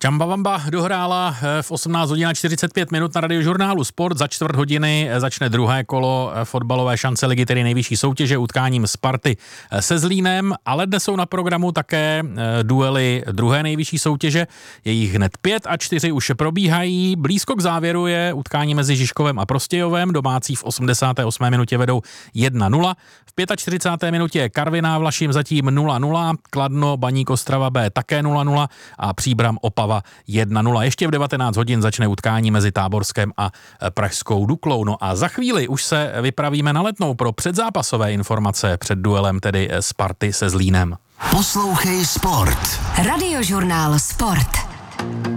Čambavamba dohrála v 18 hodin a 45 minut na Radiožurnálu Sport. Za čtvrt hodiny začne druhé kolo fotbalové šance ligy, tedy nejvyšší soutěže, utkáním Sparty se Zlínem, ale dnes jsou na programu také duely druhé nejvyšší soutěže. Je jich hned 5 a 4 už probíhají. Blízko k závěru je utkání mezi Žižkovem a Prostějovem. Domácí v 88. minutě vedou 1-0. V 45. minutě Karviná Vlašim zatím 0-0, Kladno Baník Ostrava B také 0-0 a Příbram Opava 1-0. Ještě v 19 hodin začne utkání mezi Táborskem a pražskou Duklou. No a za chvíli už se vypravíme na Letnou pro předzápasové informace před duelem, tedy Sparty se Zlínem. Poslouchej Sport. Radiožurnál Sport.